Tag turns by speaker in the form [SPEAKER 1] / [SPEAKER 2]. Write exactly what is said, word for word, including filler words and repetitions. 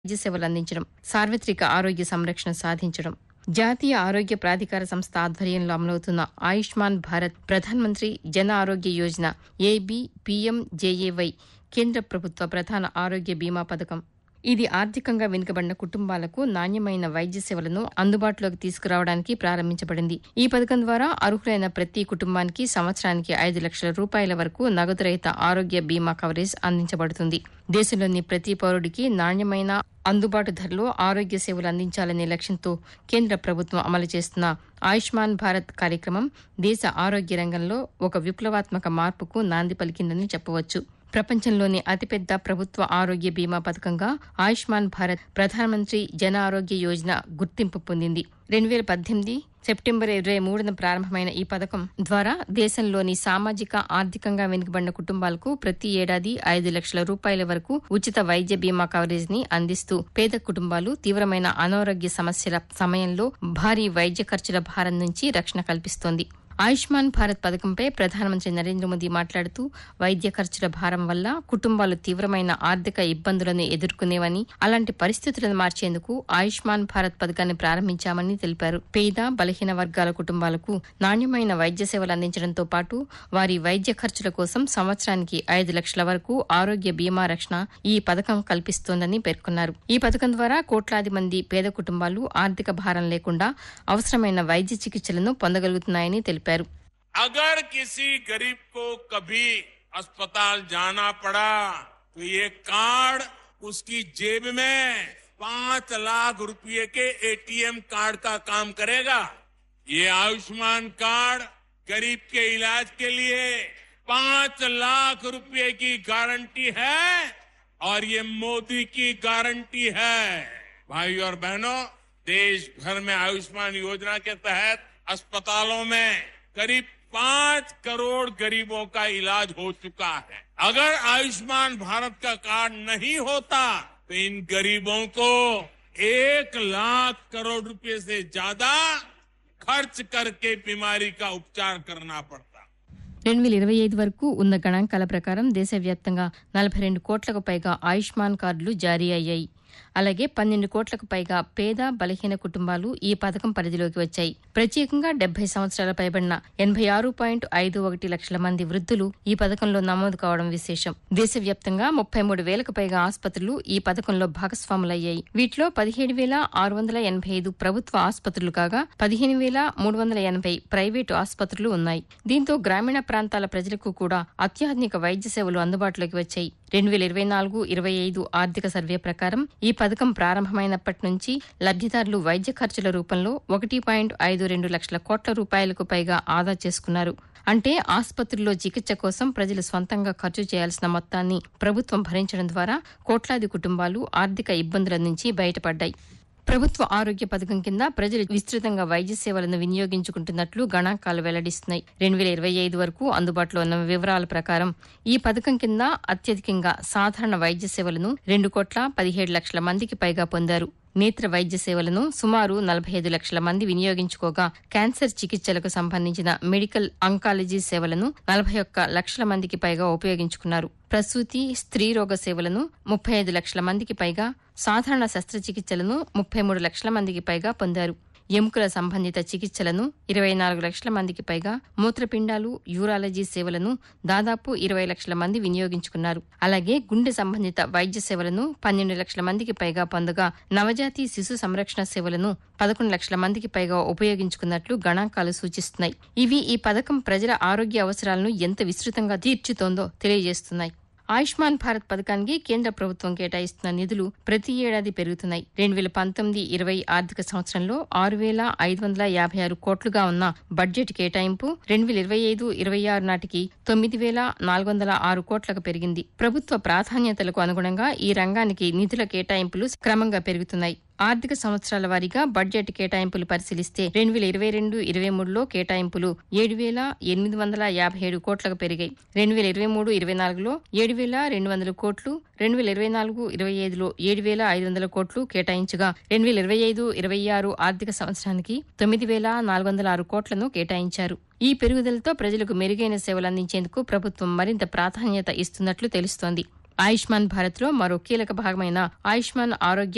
[SPEAKER 1] వైద్య సేవలు అందించడం, సార్వత్రిక ఆరోగ్య సంరక్షణ సాధించడం. జాతీయ ఆరోగ్య ప్రాధికార సంస్థ ఆధ్వర్యంలో అమలవుతున్న ఆయుష్మాన్ భారత్ ప్రధాన్ మంత్రి జన ఆరోగ్య యోజన ఏబీ పీఎంజేఏవై కేంద్ర ప్రభుత్వ ప్రధాన ఆరోగ్య బీమా పథకం. ఇది ఆర్థికంగా వెనుకబడిన కుటుంబాలకు నాణ్యమైన వైద్య సేవలను అందుబాటులోకి తీసుకురావడానికి ప్రారంభించబడింది. ఈ పథకం ద్వారా అర్హులైన ప్రతి కుటుంబానికి సంవత్సరానికి ఐదు లక్షల రూపాయల వరకు నగదు రహిత ఆరోగ్య బీమా కవరేజ్ అందించబడుతుంది. దేశంలోని ప్రతి పౌరుడికి నాణ్యమైన అందుబాటు ధరలో ఆరోగ్య సేవలు అందించాలనే లక్ష్యంతో కేంద్ర ప్రభుత్వం అమలు చేస్తున్న ఆయుష్మాన్ భారత్ కార్యక్రమం దేశ ఆరోగ్య రంగంలో ఒక విప్లవాత్మక మార్పుకు నాంది పలికిందని చెప్పవచ్చు. ప్రపంచంలోని అతిపెద్ద ప్రభుత్వ ఆరోగ్య బీమా పథకంగా ఆయుష్మాన్ భారత్ ప్రధానమంత్రి జన ఆరోగ్య యోజన గుర్తింపు పొందింది. రెండు వేల పద్దెనిమిది సెప్టెంబర్ ఇరవై మూడున ప్రారంభమైన ఈ పథకం ద్వారా దేశంలోని సామాజిక ఆర్థికంగా వెనుకబడిన కుటుంబాలకు ప్రతి ఏడాది ఐదు లక్షల రూపాయల వరకు ఉచిత వైద్య బీమా కవరేజ్ ని అందిస్తూ పేద కుటుంబాలు తీవ్రమైన అనారోగ్య సమస్యల సమయంలో భారీ వైద్య ఖర్చుల భారం నుంచి రక్షణ కల్పిస్తోంది. ఆయుష్మాన్ భారత్ పథకంపై ప్రధానమంత్రి నరేంద్ర మోదీ మాట్లాడుతూ వైద్య ఖర్చుల భారం వల్ల కుటుంబాలు తీవ్రమైన ఆర్థిక ఇబ్బందులను ఎదుర్కొనేవని, అలాంటి పరిస్థితులను మార్చేందుకు ఆయుష్మాన్ భారత్ పథకాన్ని ప్రారంభించామని తెలిపారు. పేద బలహీన వర్గాల కుటుంబాలకు నాణ్యమైన వైద్య సేవలు అందించడంతో పాటు వారి వైద్య ఖర్చుల కోసం సంవత్సరానికి ఐదు లక్షల వరకు ఆరోగ్య బీమా రక్షణ ఈ పథకం కల్పిస్తోందని పేర్కొన్నారు. ఈ పథకం ద్వారా కోట్లాది మంది పేద కుటుంబాలు ఆర్థిక భారం లేకుండా అవసరమైన వైద్య చికిత్సలను పొందగలుగుతున్నాయని తెలిపారు.
[SPEAKER 2] अगर किसी गरीब को कभी अस्पताल जाना पड़ा तो ये कार्ड उसकी जेब में पांच लाख रुपए के एटीएम कार्ड का काम करेगा। ये आयुष्मान कार्ड गरीब के इलाज के लिए पांच लाख रुपए की गारंटी है और ये मोदी की गारंटी है। भाई और बहनों, देश भर में आयुष्मान योजना के तहत अस्पतालों में करीब पांच करोड़ गरीबों का इलाज हो चुका है। अगर आयुष्मान भारत का कार्ड नहीं होता तो इन गरीबों को एक लाख करोड़ रुपए से ज्यादा खर्च करके बीमारी का उपचार करना पड़ता।
[SPEAKER 1] రెండు వేల ఇరవై ఐదు వరకు ఉన్న గణాంకాల ప్రకారం దేశవ్యాప్తంగా నలభై రెండు కోట్లకు పైగా ఆయుష్మాన్ కార్డులు జారీ అయ్యాయి. అలాగే పన్నెండు కోట్లకు పైగా పేద బలహీన కుటుంబాలు ఈ పథకం పరిధిలోకి వచ్చాయి. ప్రత్యేకంగా డెబ్బై సంవత్సరాల పైబడిన ఎనభై ఆరు పాయింట్ ఐదు ఒకటి లక్షల మంది వృద్ధులు ఈ పథకంలో నమోదు కావడం విశేషం. దేశవ్యాప్తంగా ముప్పై మూడు వేలకు పైగా ఆసుపత్రులు ఈ పథకంలో భాగస్వాములయ్యాయి. వీటిలో పదిహేడు వేల ఆరు వందల ఎనభై ఐదు ప్రభుత్వ ఆసుపత్రులు కాగా పదిహేను వేల మూడు వందల ఎనభై ప్రైవేటు ఆసుపత్రులు ఉన్నాయి. దీంతో గ్రామీణ ప్రాంతాల ప్రజలకు కూడా అత్యాధునిక వైద్య సేవలు అందుబాటులోకి వచ్చాయి. రెండు వేల ఇరవై నాలుగు ఇరవై ఐదు ఆర్థిక సర్వే ప్రకారం ఈ పథకం ప్రారంభమైనప్పటి నుంచి లబ్దిదారులు వైద్య ఖర్చుల రూపంలో ఒకటి పాయింట్ ఐదు రెండు లక్షల కోట్ల రూపాయలకు పైగా ఆదా చేసుకున్నారు. అంటే ఆసుపత్రుల్లో చికిత్స కోసం ప్రజలు స్వంతంగా ఖర్చు చేయాల్సిన మొత్తాన్ని ప్రభుత్వం భరించడం ద్వారా కోట్లాది కుటుంబాలు ఆర్థిక ఇబ్బందుల నుంచి బయటపడ్డాయి. ప్రభుత్వ ఆరోగ్య పథకం కింద ప్రజలు విస్తృతంగా వైద్య సేవలను వినియోగించుకుంటున్నట్లు గణాంకాలు వెల్లడిస్తున్నాయి. రెండు వేల ఇరవై ఐదు వరకు అందుబాటులో ఉన్న వివరాల ప్రకారం ఈ పథకం కింద అత్యధికంగా సాధారణ వైద్య సేవలను రెండు కోట్ల పదిహేడు లక్షల మందికి పైగా పొందారు. నేత్ర వైద్య సేవలను సుమారు నలభై ఐదు లక్షల మంది వినియోగించుకోగా క్యాన్సర్ చికిత్సలకు సంబంధించిన మెడికల్ అంకాలజీ సేవలను నలభై ఒక్క లక్షల మందికి పైగా ఉపయోగించుకున్నారు. ప్రసూతి, స్త్రీరోగ సేవలను ముప్పై ఐదు లక్షల మందికి పైగా, సాధారణ శస్త్రచికిత్సలను ముప్పై మూడు లక్షల మందికి పైగా పొందారు. ఎముకల సంబంధిత చికిత్సలను ఇరవై నాలుగు లక్షల మందికి పైగా, మూత్రపిండాలు, యూరాలజీ సేవలను దాదాపు ఇరవై లక్షల మంది వినియోగించుకున్నారు. అలాగే గుండె సంబంధిత వైద్య సేవలను పన్నెండు లక్షల మందికి పైగా పొందగా నవజాతి శిశు సంరక్షణ సేవలను పదకొండు లక్షల మందికి పైగా ఉపయోగించుకున్నట్లు గణాంకాలు సూచిస్తున్నాయి. ఇవి ఈ పథకం ప్రజల ఆరోగ్య అవసరాలను ఎంత విస్తృతంగా తీర్చుతోందో తెలియజేస్తున్నాయి. ఆయుష్మాన్ భారత్ పథకానికి కేంద్ర ప్రభుత్వం కేటాయిస్తున్న నిధులు ప్రతి ఏడాది పెరుగుతున్నాయి. రెండు వేల పంతొమ్మిది ఇరవై ఆర్థిక సంవత్సరంలో ఆరు వేల ఐదు వందల యాభై ఆరు కోట్లుగా ఉన్న బడ్జెట్ కేటాయింపు రెండు వేల ఇరవై ఐదు ఇరవై ఆరు నాటికి తొమ్మిది వేల నాలుగు వందల ఆరు కోట్లకు పెరిగింది. ప్రభుత్వ ప్రాధాన్యతలకు అనుగుణంగా ఈ రంగానికి నిధుల కేటాయింపులు క్రమంగా పెరుగుతున్నాయి. ఆర్థిక సంవత్సరాల వారీగా బడ్జెట్ కేటాయింపులు పరిశీలిస్తే రెండు వేల ఇరవై రెండు ఇరవై మూడులో కేటాయింపులు ఏడు వేల ఎనిమిది వందల యాభై ఏడు కోట్లకు పెరిగాయి. రెండు వేల ఇరవై మూడు ఇరవై నాలుగులో ఏడు వేల రెండు వందల కోట్లు, రెండు వేల ఇరవై నాలుగు ఇరవై ఐదులో ఏడు వేల ఐదు వందల కోట్లు కేటాయించగా రెండు వేల ఇరవై ఐదు ఇరవై ఆరు ఆర్థిక సంవత్సరానికి తొమ్మిది వేల నాలుగు వందల ఆరు కోట్లను కేటాయించారు. ఈ పెరుగుదలతో ప్రజలకు మెరుగైన సేవలు అందించేందుకు ప్రభుత్వం మరింత ప్రాధాన్యత ఇస్తున్నట్లు తెలుస్తోంది. ఆయుష్మాన్ భారత్ లో మరో కీలక భాగమైన ఆయుష్మాన్ ఆరోగ్య